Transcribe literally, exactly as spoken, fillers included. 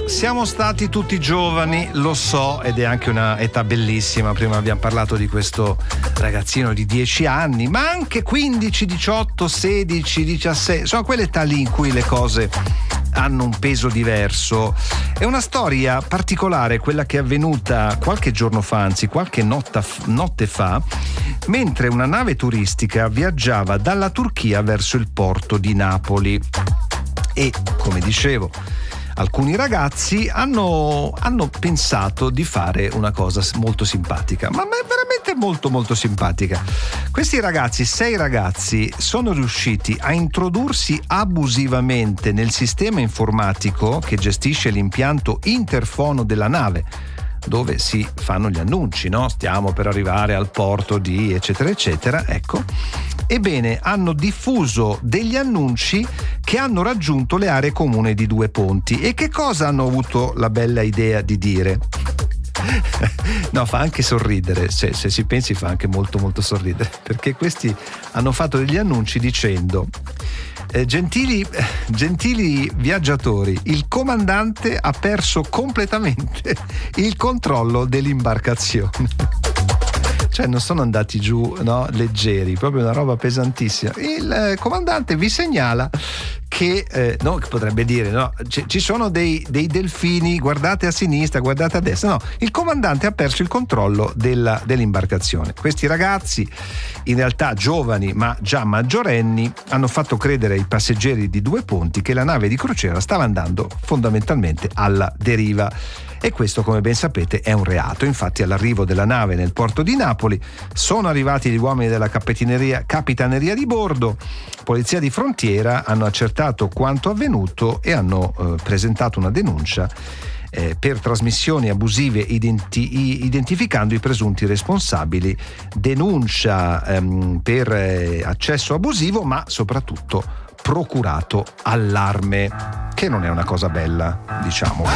siamo stati tutti giovani, lo so, ed è anche una età bellissima. Prima abbiamo parlato di questo ragazzino di dieci anni, ma anche quindici, diciotto, sedici, diciassette, insomma quell'età lì in cui le cose hanno un peso diverso. È una storia particolare quella che è avvenuta qualche giorno fa, anzi qualche notte, notte fa, mentre una nave turistica viaggiava dalla Turchia verso il porto di Napoli. E, come dicevo, alcuni ragazzi hanno, hanno pensato di fare una cosa molto simpatica, ma è veramente molto molto simpatica. Questi ragazzi, sei ragazzi, sono riusciti a introdursi abusivamente nel sistema informatico che gestisce l'impianto interfono della nave, dove si fanno gli annunci, no? Stiamo per arrivare al porto di eccetera eccetera, ecco. Ebbene, hanno diffuso degli annunci che hanno raggiunto le aree comuni di Due Ponti. E che cosa hanno avuto la bella idea di dire? No, fa anche sorridere, se, se si pensi fa anche molto molto sorridere, perché questi hanno fatto degli annunci dicendo: eh, gentili, gentili viaggiatori, il comandante ha perso completamente il controllo dell'imbarcazione. Cioè non sono andati giù, no, leggeri, proprio una roba pesantissima. Il eh, comandante vi segnala che, eh, no, che potrebbe dire, no, c- ci sono dei, dei delfini, guardate a sinistra, guardate a destra. No, il comandante ha perso il controllo della, dell'imbarcazione. Questi ragazzi, in realtà giovani ma già maggiorenni, hanno fatto credere ai passeggeri di Due Ponti che la nave di crociera stava andando fondamentalmente alla deriva. E questo, come ben sapete, è un reato. Infatti, all'arrivo della nave nel porto di Napoli sono arrivati gli uomini della capitaneria, capitaneria di bordo, polizia di frontiera, hanno accertato quanto avvenuto e hanno eh, presentato una denuncia eh, per trasmissioni abusive identi- identificando i presunti responsabili, denuncia ehm, per eh, accesso abusivo, ma soprattutto procurato allarme, che non è una cosa bella, diciamo.